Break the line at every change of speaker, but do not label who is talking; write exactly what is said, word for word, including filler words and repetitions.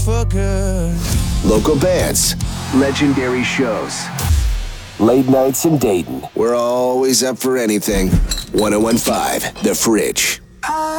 for good.
Local bands, legendary shows, late nights in Dayton. We're always up for anything. one oh one point five The Fridge.